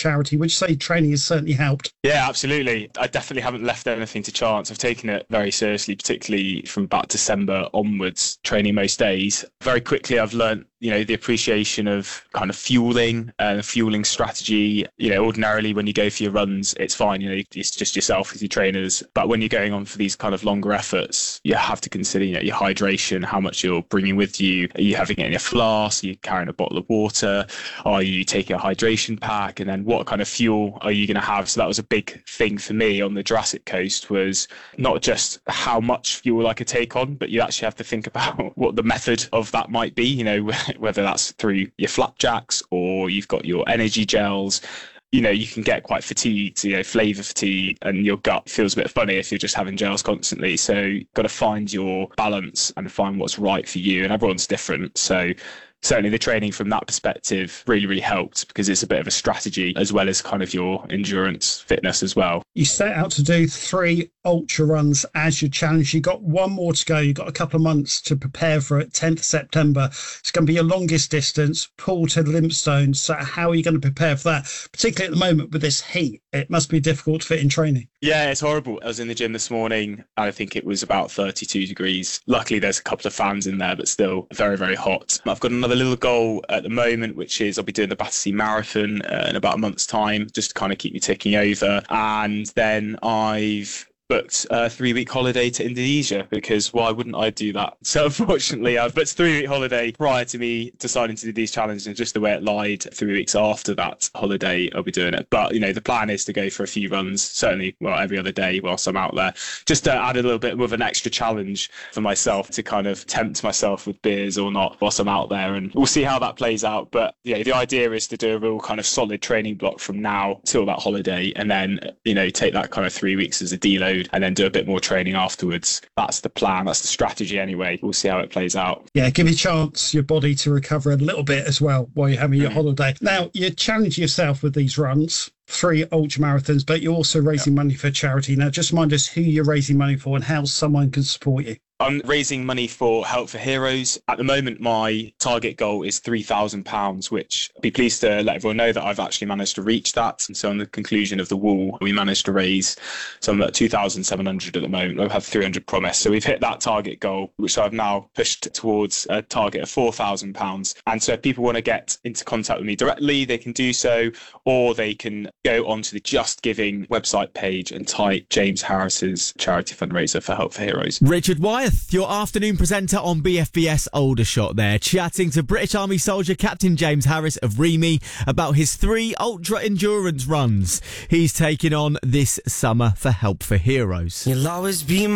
charity. Would you say training has certainly helped? Yeah, absolutely. I definitely haven't left anything to chance. I've taken it very seriously, particularly from about December onwards, training most days. Very quickly, I've learnt, the appreciation of kind of fueling and fueling strategy. Ordinarily when you go for your runs, it's fine. It's just yourself with your trainers. But when you're going on for these kind of longer efforts, you have to consider, your hydration, how much you're bringing with you. Are you having it in your flask? Are you carrying a bottle of water? Are you taking a hydration pack? And then what kind of fuel are you going to have? So that was a big thing for me on the Jurassic Coast, was not just how much fuel I could take on, but you actually have to think about what the method of that might be, whether that's through your flapjacks or you've got your energy gels. You can get quite fatigued, flavour fatigue, and your gut feels a bit funny if you're just having gels constantly. So you've got to find your balance and find what's right for you. And everyone's different. So certainly the training from that perspective really, really helped, because it's a bit of a strategy as well as kind of your endurance fitness as well. You set out to do 3 ultra runs as your challenge. You got one more to go. You've got a couple of months to prepare for it. 10th September. It's going to be your longest distance, Poole to Lympstone. So how are you going to prepare for that? Particularly at the moment with this heat, it must be difficult to fit in training. Yeah, it's horrible. I was in the gym this morning and I think it was about 32 degrees. Luckily, there's a couple of fans in there, but still very, very hot. I've got another little goal at the moment, which is I'll be doing the Battersea Marathon in about a month's time, just to kind of keep me ticking over. And then I've booked a 3-week holiday to Indonesia, because why wouldn't I do that? So unfortunately, I've booked a 3-week holiday prior to me deciding to do these challenges, and just the way it lied, 3 weeks after that holiday, I'll be doing it. But, the plan is to go for a few runs, certainly, every other day whilst I'm out there, just to add a little bit of an extra challenge for myself, to kind of tempt myself with beers or not whilst I'm out there. And we'll see how that plays out. But, the idea is to do a real kind of solid training block from now till that holiday, and then, take that kind of 3 weeks as a deload, and then do a bit more training afterwards. That's the plan. That's the strategy anyway. We'll see how it plays out. Yeah, give you a chance, your body to recover a little bit as well while you're having your holiday. Now, you challenge yourself with these runs, 3 ultra marathons, but you're also raising money for charity. Now, just remind us who you're raising money for and how someone can support you. I'm raising money for Help for Heroes. At the moment, my target goal is £3,000, which I'd be pleased to let everyone know that I've actually managed to reach that. And so on the conclusion of the wall, we managed to raise, so I'm at 2,700 at the moment. I've had 300 promised. So we've hit that target goal, which I've now pushed towards a target of £4,000. And so if people want to get into contact with me directly, they can do so, or they can go onto the Just Giving website page and type James Harris's charity fundraiser for Help for Heroes. Richard Wyeth, your afternoon presenter on BFBS Aldershot there, chatting to British Army soldier Captain James Harris of REME about his 3 ultra endurance runs he's taking on this summer for Help for Heroes. You'll always be